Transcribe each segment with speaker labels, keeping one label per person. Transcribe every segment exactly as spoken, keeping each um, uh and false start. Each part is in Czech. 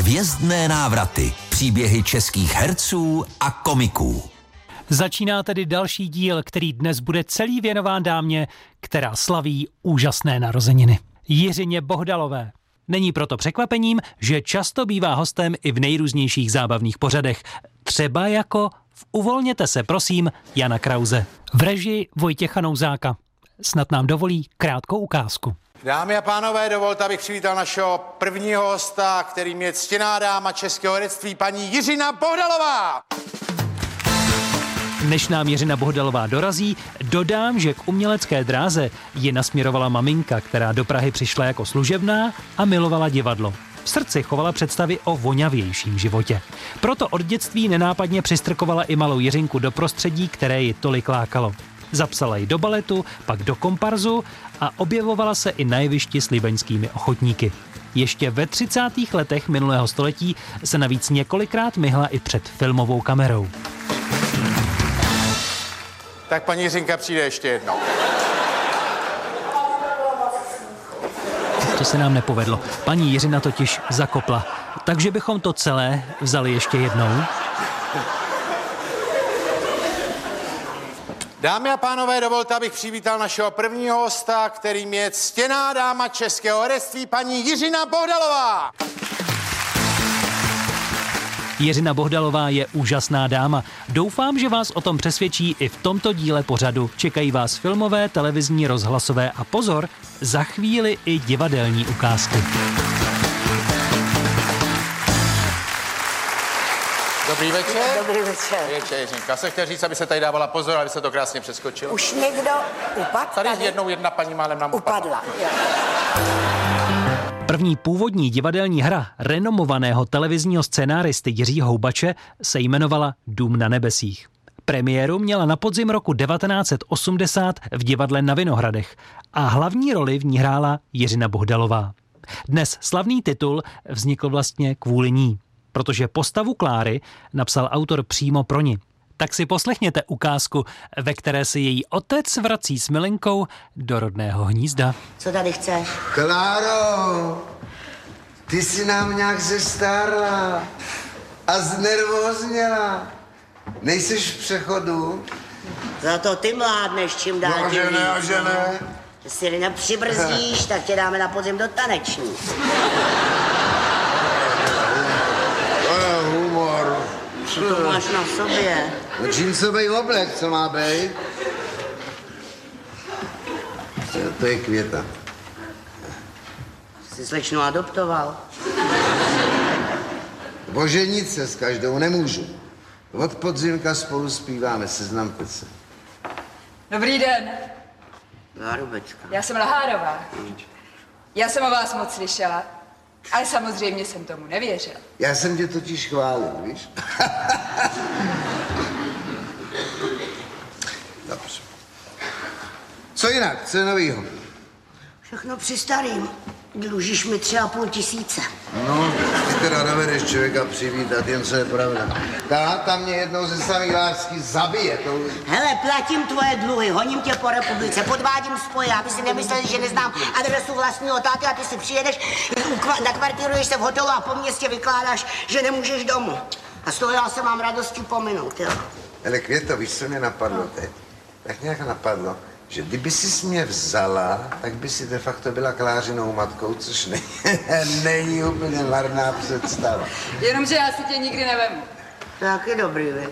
Speaker 1: Hvězdné návraty. Příběhy českých herců a komiků.
Speaker 2: Začíná tedy další díl, který dnes bude celý věnován dámě, která slaví úžasné narozeniny. Jiřině Bohdalové. Není proto překvapením, že často bývá hostem i v nejrůznějších zábavných pořadech. Třeba jako v Uvolněte se, prosím, Jana Krause. V režii Vojtěcha Nouzáka. Snad nám dovolí krátkou ukázku.
Speaker 3: Dámy a pánové, dovolte, abych přivítal našeho prvního hosta, kterým je ctěná dáma českého herectví, paní Jiřina Bohdalová.
Speaker 2: Než nám Jiřina Bohdalová dorazí, dodám, že k umělecké dráze ji nasměrovala maminka, která do Prahy přišla jako služebná a milovala divadlo. V srdci chovala představy o voňavějším životě. Proto od dětství nenápadně přistrkovala i malou Jiřinku do prostředí, které ji tolik lákalo. Zapsala ji do baletu, pak do komparzu a objevovala se i na jevišti s libeňskými ochotníky. Ještě ve třicátých letech minulého století se navíc několikrát myhla i před filmovou kamerou.
Speaker 3: Tak paní Jiřinka přijde ještě jednou.
Speaker 2: To se nám nepovedlo. Paní Jiřina totiž zakopla. Takže bychom to celé vzali ještě jednou.
Speaker 3: Dámy a pánové, dovolte, abych přivítal našeho prvního hosta, kterým je ctěná dáma českého herectví, paní Jiřina Bohdalová.
Speaker 2: Jiřina Bohdalová je úžasná dáma. Doufám, že vás o tom přesvědčí i v tomto díle pořadu. Čekají vás filmové, televizní, rozhlasové a pozor, za chvíli i divadelní ukázky.
Speaker 3: Dobrý večer.
Speaker 4: Dobrý večer.
Speaker 3: Večer, Jiřinka. Já jsem chtěl říct, aby se tady dávala pozor, aby se to krásně přeskočilo.
Speaker 4: Už někdo upadl?
Speaker 3: Tady, tady jednou jedna paní málem nám upadla.
Speaker 4: Upadla, jo.
Speaker 2: První původní divadelní hra renomovaného televizního scénáristy Jiřího Houbače se jmenovala Dům na nebesích. Premiéru měla na podzim roku devatenáct set osmdesát v divadle na Vinohradech a hlavní roli v ní hrála Jiřina Bohdalová. Dnes slavný titul vznikl vlastně kvůli ní, protože postavu Kláry napsal autor přímo pro ni. Tak si poslechněte ukázku, ve které se její otec vrací s milenkou do rodného hnízda.
Speaker 4: Co tady chce?
Speaker 5: Kláro, ty si nám nějak zestárla a znervózněla. Nejseš v přechodu?
Speaker 4: Za to ty mládneš čím dál
Speaker 5: No,
Speaker 4: tím
Speaker 5: že ne, a
Speaker 4: víc,
Speaker 5: že
Speaker 4: no.
Speaker 5: ne.
Speaker 4: Že si nepřibrzdíš, tak tě dáme na podzim do taneční.
Speaker 5: To je humor.
Speaker 4: Co to máš na sobě?
Speaker 5: No džínsovej oblek, co má být? To je Květa.
Speaker 4: Jsi slečnu adoptoval?
Speaker 5: Oženit se s každou nemůžu. Od podzimka spolu zpíváme, seznamte se.
Speaker 6: Dobrý den,
Speaker 4: Zárubečka.
Speaker 6: já jsem Lahárová. Já jsem o vás moc slyšela, ale samozřejmě jsem tomu nevěřila.
Speaker 5: Já jsem tě totiž chválil, víš? Dobře. Co jinak? Co je novýho?
Speaker 4: Všechno při starým. Dlužíš mi tři a půl tisíce.
Speaker 5: No, ty teda dovedeš člověka přivítat, jen co je pravda. Táta mě jednou ze samých lásky zabije. To...
Speaker 4: Hele, platím tvoje dluhy, honím tě po republice, podvádím spoje, aby si nemysleli, že neznám adresu vlastního táty a ty si přijedeš, nakvartíruješ se v hotelu a po městě vykládáš, že nemůžeš domů. A z toho já se mám radosti pominout, jo.
Speaker 5: Hele, Květo, víš, co mě napadlo teď? Tak nějak napadlo, že kdyby jsi mě vzala, tak by si de facto byla Klářinou matkou, což není, není úplně marná představa.
Speaker 6: Jenomže já si tě nikdy nevemu.
Speaker 4: Tak je dobrý, vy.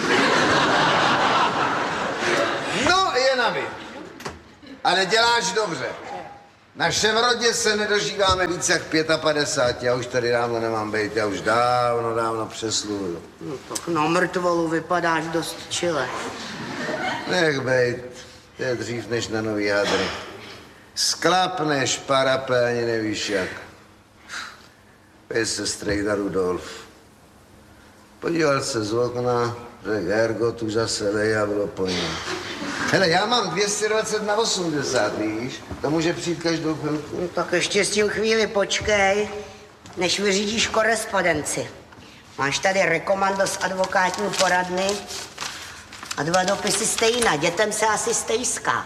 Speaker 5: No, je na vy. Ale děláš dobře. V našem rodě se nedožíváme víc jak padesát pět. Já už tady dávno nemám být, já už dávno, dávno přesluhuju.
Speaker 4: No tak na mrtvolu vypadáš dost čile.
Speaker 5: Nech bejt, to je dřív než na nový hadry. Sklapneš parapé, ani nevíš jak. Pes se strejda Rudolf. Podíval se z okna, řekl ergot, už zase lej a bylo po něm. Hele, já mám dvě stě dvacet na osmdesát, víš? To může přijít každou chvilku.
Speaker 4: No tak ještě s tím chvíli počkej, než vyřídíš korespondenci. Máš tady rekomando z advokátní poradny a dva dopisy stejná. Dětem se asi stejská.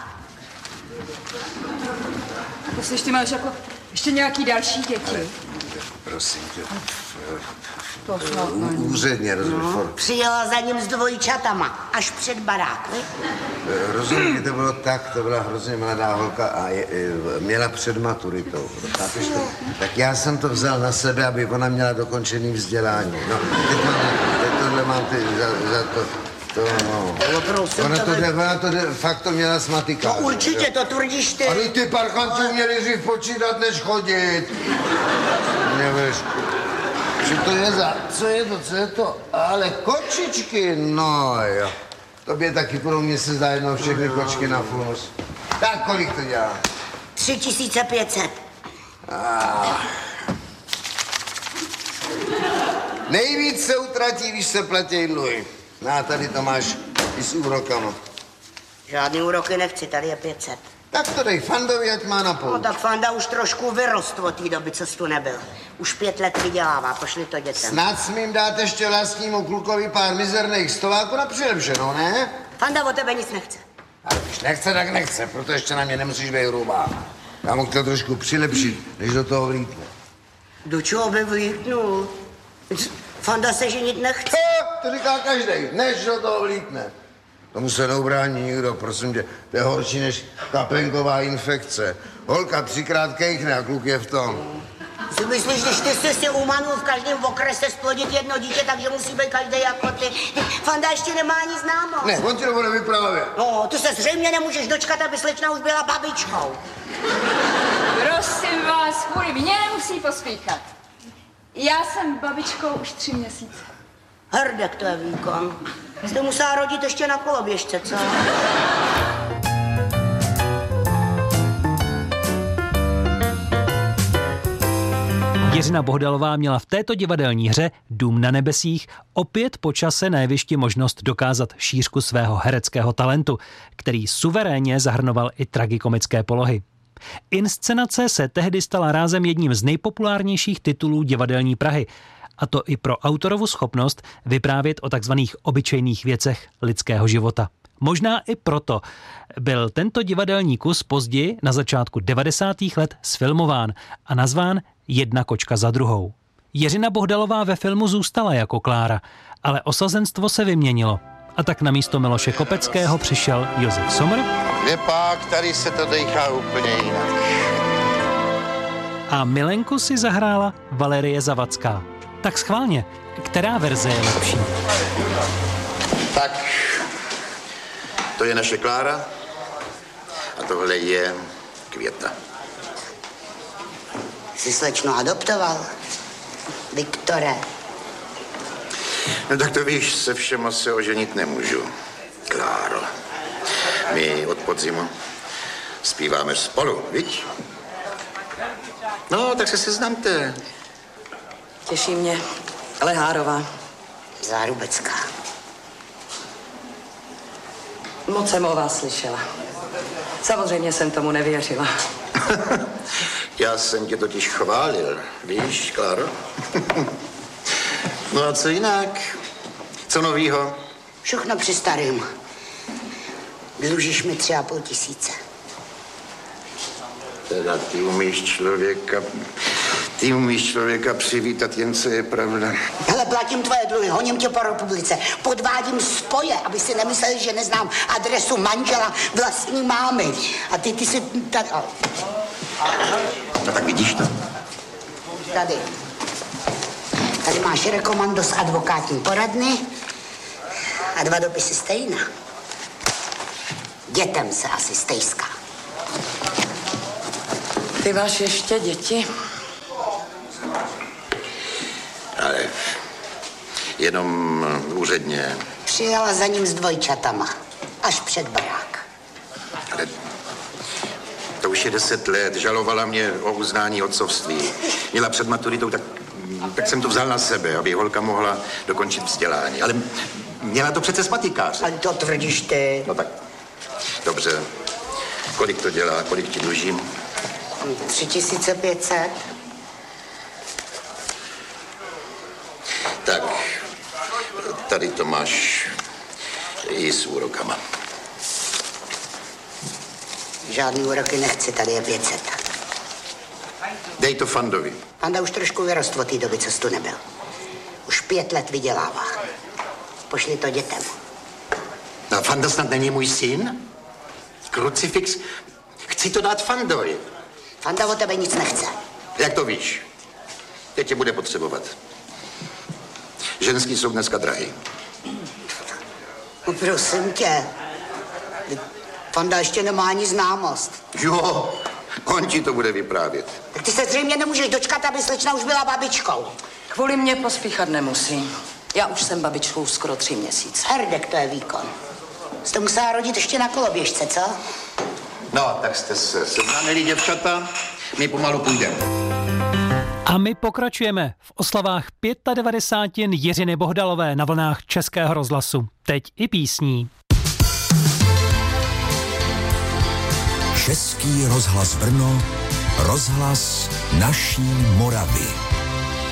Speaker 6: Poslyš, ty máš jako ještě nějaký další děti.
Speaker 5: Prosím tě,
Speaker 6: To snad ne.
Speaker 5: Úředně, rozumíš?
Speaker 4: No,
Speaker 5: for-
Speaker 4: přijela za ním s dvojčatama, až před barák, vi?
Speaker 5: Rozumím, to bylo tak, to byla hrozně mladá holka a je, je, měla před maturitou. Chápeš to? Tak já jsem to vzal na sebe, aby ona měla dokončený vzdělání. No, teď mám, teď tohle mám ty za, za to, to, no.
Speaker 4: No, prosím,
Speaker 5: Ona to
Speaker 4: tohle-
Speaker 5: jde, ona to jde, fakt to měla s matikou.
Speaker 4: No určitě, to tvrdíš ty.
Speaker 5: Ale ty parchanti měli dřív počítat, než chodit. Nevíš, co to je za, co je to, co je to? Ale kočičky, no jo. Tobě taky budou měsíc za jednou všechny kočky na funus. Tak kolik to dělá?
Speaker 4: Tři tisíce pětset.
Speaker 5: Ah. Nejvíc se utratí, když se platí dluhy. No a tady to máš i s úrokama.
Speaker 4: Žádný úroky nechci, tady je pět set.
Speaker 5: Tak to dej Fandovi, ať má na půl.
Speaker 4: No tak Fanda už trošku vyrost od té doby, co jsi tu nebyl. Už pět let vydělává, pošli to dětem.
Speaker 5: Snad smím dát ještě vlastnímu klukovi pár mizerných stováků na přilepšenou, ne?
Speaker 4: Fanda o tebe nic nechce.
Speaker 5: Ale když nechce, tak nechce, proto ještě na mě nemusíš být hrubá. Já mu chtěl trošku přilepšit, než do toho vlítne.
Speaker 4: Do čeho by vlítnul? Fanda se ženit nechce.
Speaker 5: Ha, to říká každý, než do toho vlítne. Tomu se neubrání nikdo, prosím tě. To je horší než kaplenková infekce. Holka třikrát kejchne a kluk je v tom.
Speaker 4: Si myslíš, když ty jsi si umanul v každém okrese splodit jedno dítě, takže musí být každý jako ty. Fanda ještě nemá ani známo.
Speaker 5: Ne, on ti to bude vyprávět.
Speaker 4: No, ty se zřejmě nemůžeš dočkat, aby slečna už byla babičkou.
Speaker 6: Prosím vás, kvůli mně nemusí pospíchat. Já jsem babičkou už tři měsíce.
Speaker 4: Hrdek to je výkon. Jste musela rodit ještě na koloběžce, co?
Speaker 2: Jiřina Bohdalová měla v této divadelní hře Dům na nebesích opět po čase na jevišti možnost dokázat šířku svého hereckého talentu, který suverénně zahrnoval i tragikomické polohy. Inscenace se tehdy stala rázem jedním z nejpopulárnějších titulů divadelní Prahy, a to i pro autorovu schopnost vyprávět o takzvaných obyčejných věcech lidského života. Možná i proto byl tento divadelní kus později na začátku devadesátých let sfilmován a nazván Jedna kočka za druhou. Jiřina Bohdalová ve filmu zůstala jako Klára, ale osazenstvo se vyměnilo. A tak na místo Miloše Kopeckého přišel Josef Sommer.
Speaker 3: Je pak, tady se to dejchá úplně jinak.
Speaker 2: A Milenku si zahrála Valerie Zavacká. Tak schválně, která verze je lepší?
Speaker 7: Tak, to je naše Klára a tohle je Květa.
Speaker 4: Jsi slečno adoptoval? Viktore.
Speaker 7: No tak to víš, se všema se oženit nemůžu, Kláro. My od podzimu zpíváme spolu, viď? No, tak se seznamte.
Speaker 8: Těší mě. Lehárová.
Speaker 4: Zárubecká.
Speaker 8: Moc jsem o vás slyšela. Samozřejmě jsem tomu nevěřila.
Speaker 7: Já jsem tě totiž chválil, víš, Kláro? No a co jinak? Co novýho?
Speaker 4: Všechno při starým. Dlužíš mi tři a půl tisíce.
Speaker 7: Teda ty umíš člověka, ty umíš člověka přivítat, jen co je pravda.
Speaker 4: Hele, platím tvoje dluhy, honím tě po republice, podvádím spoje, aby si nemysleli, že neznám adresu manžela vlastní mámy. A ty, ty si tady...
Speaker 7: No tak vidíš to.
Speaker 4: Tady. Tady máš rekomando z advokátní poradny a dva dopisy stejná. Dětem se asi stejská.
Speaker 8: Ty máš ještě děti?
Speaker 7: Ale jenom úředně.
Speaker 4: Přijela za ním s dvojčatama. Až před barák.
Speaker 7: Ale to už je deset let. Žalovala mě o uznání otcovství. Měla před maturitou, tak, tak jsem to vzal na sebe, aby holka mohla dokončit vzdělání. Ale měla to přece s matikářem.
Speaker 4: Ale to tvrdíš ty.
Speaker 7: No tak, dobře. Kolik to dělá, kolik ti dlužím?
Speaker 4: Tři tisíce pět set.
Speaker 7: Tak, tady to máš i s úrokama.
Speaker 4: Žádný úroky nechci, tady je pět set.
Speaker 7: Dej to Fandovi.
Speaker 4: Fanda už trošku vyrost od té doby, co jsi tu nebyl. pět let vydělává. Pošli to dětem.
Speaker 7: No, Fanda snad není můj syn? Krucifix? Chci to dát Fandovi.
Speaker 4: Fanda o tebe nic nechce.
Speaker 7: Jak to víš? Teď tě bude potřebovat. Ženský jsou dneska drahý.
Speaker 4: Prosím tě. Fanda ještě nemá ani známost.
Speaker 7: Jo, on ti to bude vyprávět.
Speaker 4: Tak ty se zřejmě nemůžeš dočkat, aby slečna už byla babičkou.
Speaker 8: Kvůli mě pospíchat nemusí. Já už jsem babičkou skoro tři měsíce.
Speaker 4: Herdek, to je výkon. Jste musela rodit ještě na koloběžce, co?
Speaker 7: No, tak jste se seznámili, děvčata. My pomalu půjdeme.
Speaker 2: A my pokračujeme v oslavách devadesátých pět Jiřiny Bohdalové na vlnách Českého rozhlasu. Teď i písní.
Speaker 1: Český rozhlas Brno, rozhlas naší Moravy.